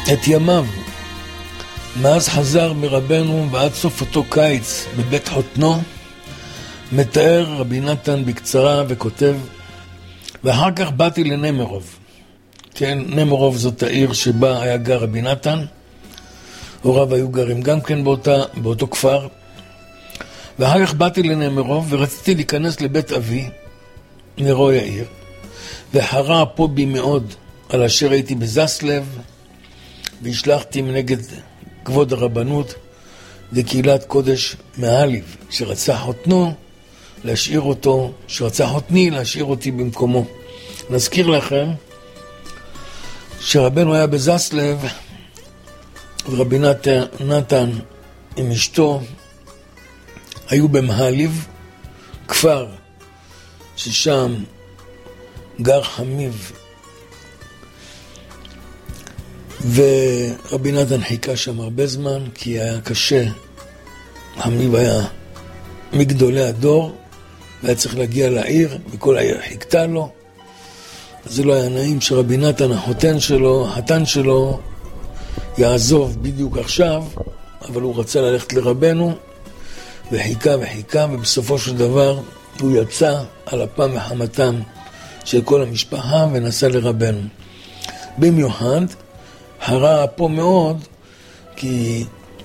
את ימיו. מאז חזר מרבנו ועד סוף אותו קיץ בבית חותנו, מתאר רבי נתן בקצרה וכותב, ואחר כך באתי לנמרוב. כן, נמרוב זאת העיר שבה היה גר רבי נתן, הוריו היו גרים גם כן באותו כפר, ואחר כך באתי לנמרוב ורציתי להיכנס לבית אבי, נרו יאיר, וחרה פה בי מאוד על אשר הייתי בזסלב, והשלחתי מנגד כבוד הרבנות לקהילת קודש מהליב, שרצה חותנו להשאיר אותו, שרצה חותני להשאיר אותי במקומו. נזכיר לכם שרבנו היה בזסלב, ורבי נתן עם אשתו היו במהליב, כפר ששם גר חמיב, ורבי נתן חיכה שם הרבה זמן כי היה קשה. חמיב היה מגדולי הדור והיה צריך להגיע לעיר, וכל העיר חיכתה לו. אז זה לא היה נעים שרבי נתן, החתן שלו, יעזוב בדיוק עכשיו, אבל הוא רצה ללכת לרבנו, וחיכה וחיכה, ובסופו של דבר הוא יצא על אפם וחמתם של כל המשפחה ונסע לרבנו. במיוחד חרה פה מאוד, כי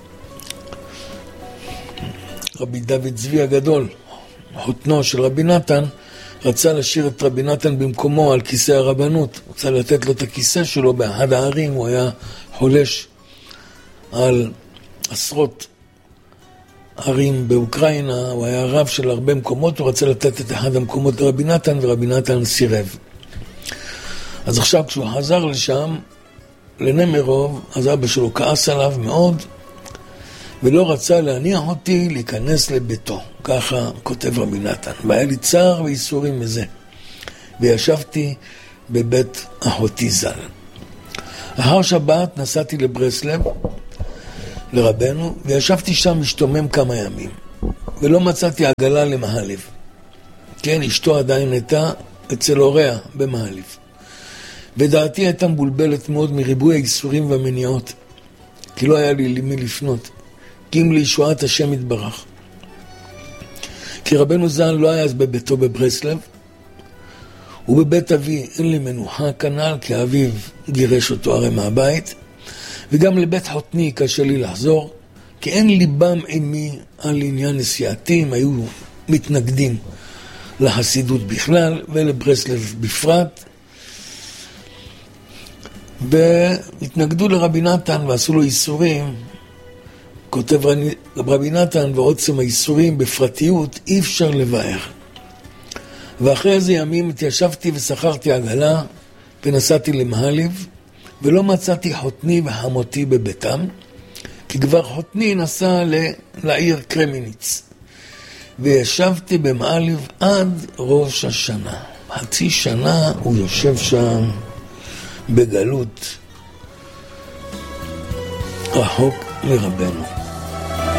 רבי דוד צבי הגדול, חותנו של רבי נתן, רצה להשאיר את רבי נתן במקומו על כיסא הרבנות. רצה לתת לו את הכיסא שלו באחד הערים. הוא היה חולש על עשרות ערים באוקראינה, הוא היה רב של הרבה מקומות, הוא רצה לתת את אחד המקומות לרבי נתן, ורבי נתן סירב. אז עכשיו כשהוא חזר לשם, לנמרוב, אז אבא שלו כעס עליו מאוד, ולא רצה להניח אותי להיכנס לביתו. ככה כותב רבי נתן. והיה לי צער ואיסורים מזה. וישבתי בבית אחותי ז"ל. אחר שבת נסעתי לברסלב, לרבנו, וישבתי שם משתומם כמה ימים. ולא מצאתי עגלה למהליב. כן, אשתו עדיין הייתה אצל הוריה במהליב. ודעתי הייתה מבולבלת מאוד מריבוי האיסורים והמניעות. כי לא היה לי למי לפנות. כי אם לישועת השם יתברך. כי רבנו ז"ל לא היה אז בביתו בברסלב, ובבית אבי אין לי מנוחה כנ"ל, כי אביו גירש אותו הרי מהבית, וגם לבית חותני קשה לי לחזור, כי אין ליבם עמי על עניין נסיעתי. הם היו מתנגדים לחסידות בכלל ולברסלב בפרט, והתנגדו לרבי נתן ועשו לו איסורים. כותב רבי נתן, ועוצם האיסורים בפרטיות אי אפשר לבאר. ואחרי איזה ימים התיישבתי ושכרתי עגלה ונסעתי למהליב, ולא מצאתי חותני וחמותי בביתם, כי כבר חותני נסע לעיר קרמיניץ. וישבתי במהליב עד ראש השנה. חצי שנה הוא יושב שם בגלות, רחוק מרבנו.